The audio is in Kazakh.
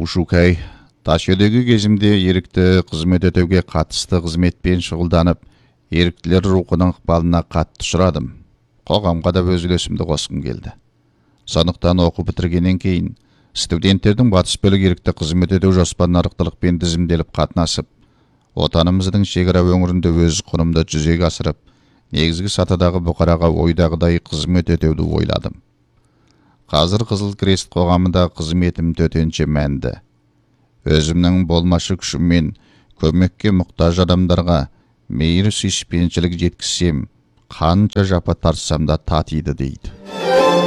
Ушукай, Ташкөдегі кезімде ерікті қызмет өтеуге қатысты қызметпен шұғылданып, еріктілер рухының ықпалына қатты ұшырадым. Қоғамға да өз үлесімді қосқым келді. Сондықтан оқу бітіргеннен кейін студенттердің батыс бөлік ерікті қызмет өтеу жоспарына артықлықпен тізімделіп қатынасып, отанымыздың шекара өңірінде өз құнымды жүзеге асырып, негізгі сатыдағы бұқараға ойдағыдай қызмет өтеуді ойладым. Қазір Қызыл Крест қоғамында қызметім төтенше мәнді. Өзімнің болмашы күшіммен көмекке мұқтаж адамдарға мейір сүйіспеншілік жеткізсем, қанша жапа тартсам да татиды дейді.